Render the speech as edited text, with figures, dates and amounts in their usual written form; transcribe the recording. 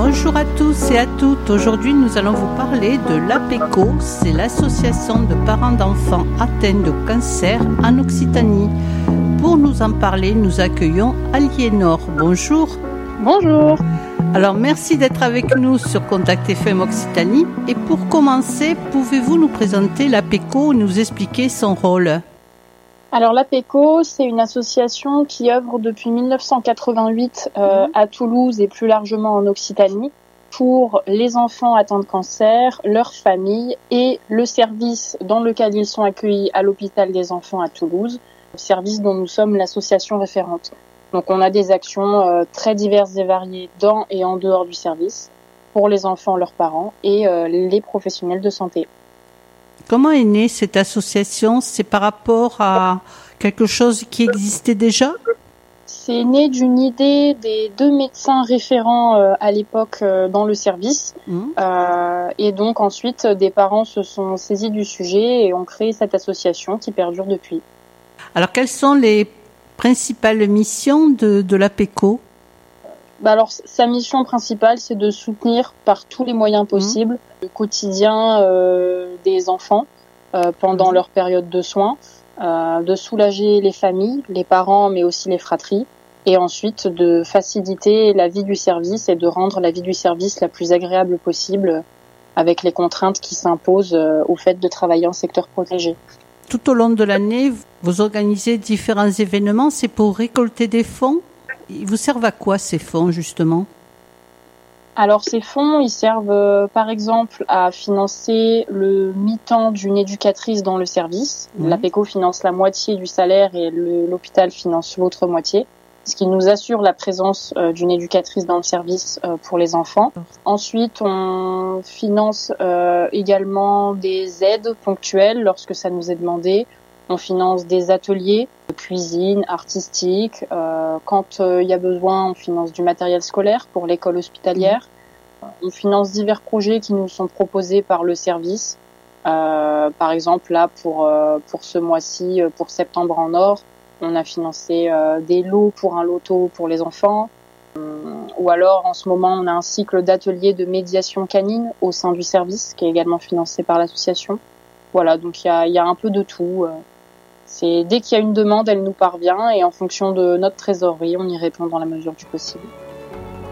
Bonjour à tous et à toutes. Aujourd'hui, nous allons vous parler de l'APECO. C'est l'association de parents d'enfants atteints de cancer en Occitanie. Pour nous en parler, nous accueillons Aliénor. Bonjour. Bonjour. Alors, merci d'être avec nous sur Contact FM Occitanie. Et pour commencer, pouvez-vous nous présenter l'APECO et nous expliquer son rôle ? Alors l'APECO, c'est une association qui œuvre depuis 1988 à Toulouse et plus largement en Occitanie pour les enfants atteints de cancer, leurs familles et le service dans lequel ils sont accueillis à l'hôpital des enfants à Toulouse, service dont nous sommes l'association référente. Donc on a des actions très diverses et variées dans et en dehors du service pour les enfants, leurs parents et les professionnels de santé. Comment est née cette association ? C'est par rapport à quelque chose qui existait déjà ? C'est né d'une idée des deux médecins référents à l'époque dans le service. Et donc ensuite, des parents se sont saisis du sujet et ont créé cette association qui perdure depuis. Alors, quelles sont les principales missions de l'APECO ? Alors, sa mission principale, c'est de soutenir par tous les moyens possibles le quotidien des enfants pendant leur période de soins, de soulager les familles, les parents, mais aussi les fratries, et ensuite de faciliter la vie du service et de rendre la vie du service la plus agréable possible avec les contraintes qui s'imposent au fait de travailler en secteur protégé. Tout au long de l'année, vous organisez différents événements, c'est pour récolter des fonds ? Ils vous servent à quoi ces fonds justement ? Alors ces fonds, ils servent par exemple à financer le mi-temps d'une éducatrice dans le service. L'APECO finance la moitié du salaire et l'hôpital finance l'autre moitié, ce qui nous assure la présence d'une éducatrice dans le service pour les enfants. Ensuite, on finance également des aides ponctuelles lorsque ça nous est demandé. On finance des ateliers de cuisine, artistique. Quand il y a besoin, on finance du matériel scolaire pour l'école hospitalière. On finance divers projets qui nous sont proposés par le service. Par exemple, là, pour ce mois-ci, pour Septembre en Or, on a financé des lots pour un loto pour les enfants. Ou alors, en ce moment, on a un cycle d'ateliers de médiation canine au sein du service, qui est également financé par l'association. Voilà, donc il y a un peu de tout. Dès qu'il y a une demande, elle nous parvient et en fonction de notre trésorerie, on y répond dans la mesure du possible.